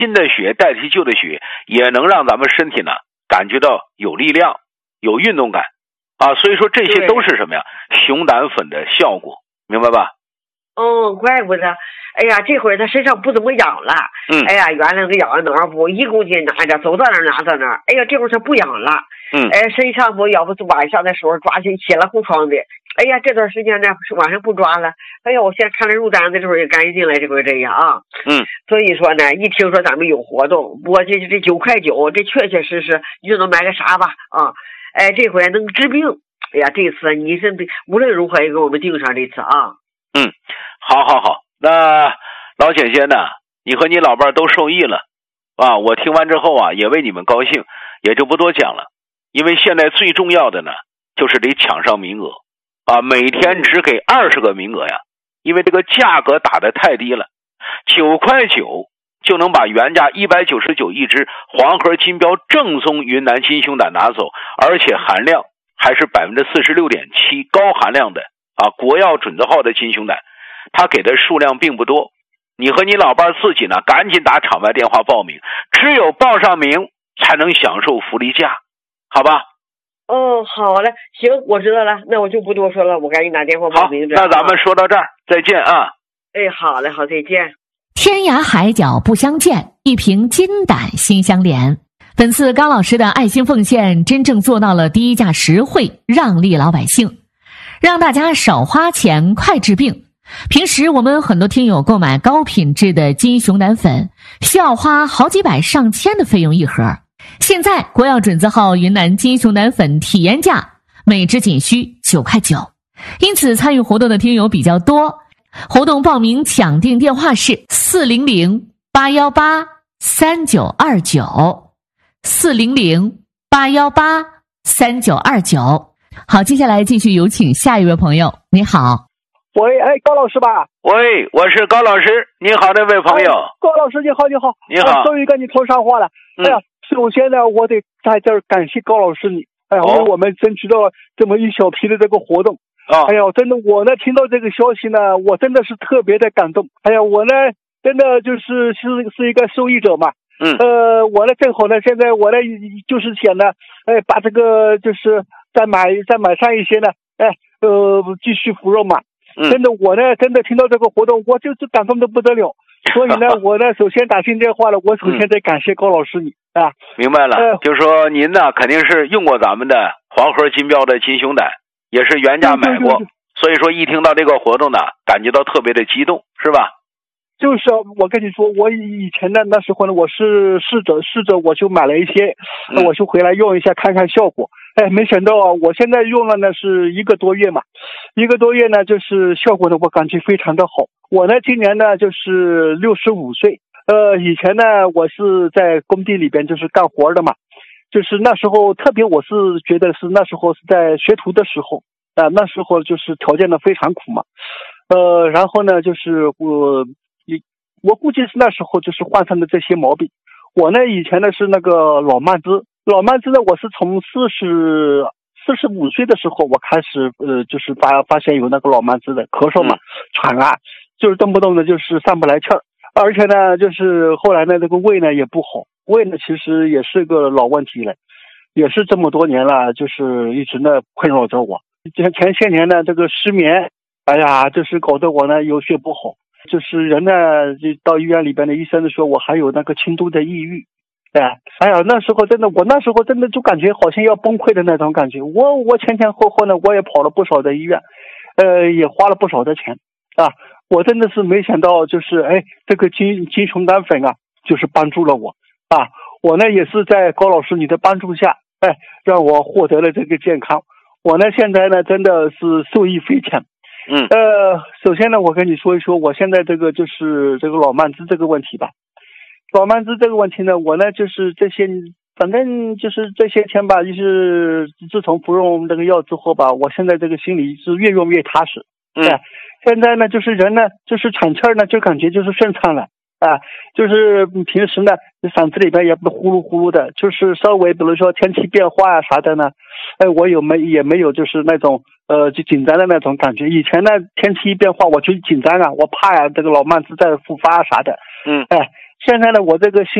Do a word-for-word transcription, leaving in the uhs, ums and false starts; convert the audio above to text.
新的血代替旧的血，也能让咱们身体呢感觉到有力量、有运动感啊。所以说这些都是什么呀？熊胆粉的效果，明白吧？ 哦，怪不得。哎呀，这会儿他身上不怎么痒了。 嗯。 哎呀，原来那个痒哪儿不一公斤拿着，走到哪儿拿到哪儿。哎呀，这会儿他不痒了。 嗯。 哎，身上不要不晚上的时候抓起血了红疮的。哎呀，这段时间呢是晚上不抓了。哎呀，我现在看着入单的时候也干净了，这会这样啊。 嗯。 所以说呢，一听说咱们有活动，我这这九块九，这确确实实你就能买个啥吧啊？哎，这回能治病。哎呀，这次你是无论如何也给我们盯上这次啊。 嗯，好好好，那老姐姐呢，你和你老伴都受益了啊！我听完之后啊，也为你们高兴，也就不多讲了。因为现在最重要的呢，就是得抢上名额啊！每天只给二十个名额呀，因为这个价格打得太低了，九块九就能把原价一百九十九一支黄河金标正宗云南金熊胆拿走，而且含量还是百分之四十六点七高含量的。啊，国药准字号的金熊胆，它给的数量并不多，你和你老伴自己呢，赶紧打场外电话报名，只有报上名才能享受福利价，好吧？ 哦，好嘞，行，我知道了，那我就不多说了，我赶紧打电话报名。 好，那咱们说到这儿，再见啊！ 哎，好嘞，好，再见。 天涯海角不相见，一瓶金胆心相连。本次高老师的爱心奉献，真正做到了低价实惠，让利老百姓。让大家少花钱快治病。平时我们很多听友购买高品质的金熊胆粉，需要花好几百上千的费用一盒。现在国药准字号云南金熊胆粉体验价每支仅需九块九，因此参与活动的听友比较多。活动报名抢订电话是四零零八幺八三九二九，四零零八幺八三九二九。好，接下来继续有请下一位朋友。你好。 喂，哎，高老师吧？ 喂，我是高老师。你好，这位朋友。 哎、高老师，你好，你好。 你好。 终于跟你通上话了。 嗯、 哎呀，首先呢，我得在这儿感谢高老师你，哎呀，为、哦、我们争取到这么一小批的这个活动。 啊、哦， 哎呀，真的，我呢听到这个消息呢，我真的是特别的感动。哎呀，我呢真的就是是是一个受益者嘛。 嗯。 呃，我呢正好呢，现在我呢就是想呢，哎，把这个就是再买再买上一些呢，哎，呃，继续服用嘛。 嗯。 真的，我呢真的听到这个活动，我就是感动的不得了。所以呢，我呢首先打进电话了，我首先得感谢高老师你、嗯、啊。 明白了，呃、就是说您呢肯定是用过咱们的黄河金标的金熊胆，也是原价买过， 对对对对， 所以说一听到这个活动呢，感觉到特别的激动，是吧？ 就是我跟你说，我以前呢那时候呢，我是试着试着我就买了一些， 嗯、 我就回来用一下看看效果。哎，没想到啊，我现在用了呢是一个多月嘛，一个多月呢就是效果呢我感觉非常的好。我呢今年呢就是六十五岁，呃，以前呢我是在工地里边就是干活的嘛，就是那时候特别我是觉得是那时候是在学徒的时候啊、呃，那时候就是条件呢非常苦嘛，呃，然后呢就是我。我估计是那时候就是患上的这些毛病。我呢以前呢是那个老慢支，老慢支呢我是从四十四十五岁的时候我开始呃就是发发现有那个老慢支的咳嗽嘛、喘啊，就是动不动的就是上不来气儿，而且呢就是后来呢这个胃呢也不好，胃呢其实也是个老问题了，也是这么多年了，就是一直呢困扰着我。前前些年呢这个失眠，哎呀就是搞得我呢有些不好。就是人呢，就到医院里边的医生说我还有那个轻度的抑郁，哎，哎呀，那时候真的，我那时候真的就感觉好像要崩溃的那种感觉。我我前前后后呢，我也跑了不少的医院，呃，也花了不少的钱啊。我真的是没想到，就是哎，这个金金熊胆粉啊，就是帮助了我啊。我呢也是在高老师你的帮助下，哎，让我获得了这个健康。我呢现在呢真的是受益匪浅。 嗯， 呃，首先呢，我跟你说一说我现在这个就是这个老慢支这个问题吧。老慢支这个问题呢，我呢就是这些，反正就是这些天吧，就是自从服用这个药之后吧，我现在这个心里是越用越踏实。 嗯， 哎，现在呢，就是人呢，就是喘气儿呢，就感觉就是顺畅了。啊，就是平时呢，嗓子里边也不呼噜呼噜的，就是稍微比如说天气变化啊啥的呢，哎，我有没也没有就是那种呃就紧张的那种感觉。以前呢天气一变化我就紧张啊，我怕呀、啊、这个老慢支再复发啥的。 嗯， 哎， 现在呢，我这个心